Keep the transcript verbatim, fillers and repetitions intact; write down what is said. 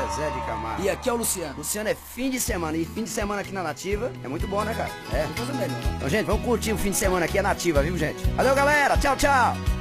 Zezé de Camargo. E aqui é o Luciano. Luciano é fim de semana. E fim de semana aqui na Nativa é muito bom, né, cara? É. Coisa melhor. Então, gente, vamos curtir o fim de semana aqui, a Nativa, viu, gente? Valeu, galera. Tchau, tchau.